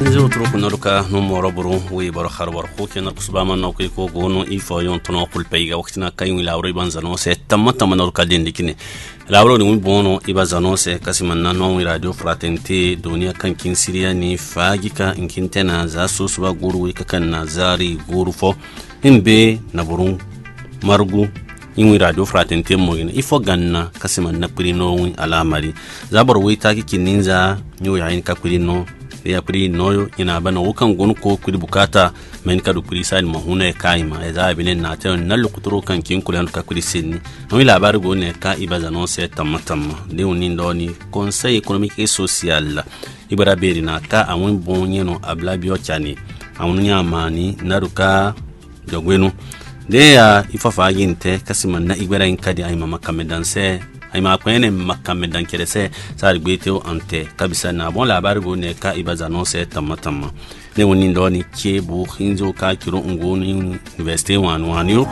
nzo truku naruka no moroburu we bar kharwar ko kenar kusbama no ko gono ifo yon tono kul payga waktina kaymi lawro banzano se tamata manuka dindikine lawro ni bono ibazano se kasimanna no radio fraternité dunia kankin siriya ni fagika inkintena za susuba guru kakan nazari guru fo imbe naburun margu inwi radio fraternité mogina ifo ganna kasimanna prino alamari zabar we taki kininza nyo yayin ka prino ya kuri noyo ina bana wukan gon ko kuri bukata men ka kuri sai mahuna e kaima e za binen na ta nallu kuturo kan kin kulan ka kuri sinni no labari go ne ka ibaza non se tamatamma de woni ndoni conseil économique et social ibara beri na ka awon bonye no abla bio chani awon nyamani naruka jogwenu de ya ifafa ginte kasiman na ibara in kadi ay mama kamedanse ay ma kwene makamedan kerese sar gbeteo ante kabisa na bon labari go ne ka ibaza non se tamatamma ne woni ndoni kebu hinzo ka kiro ngoni université wanu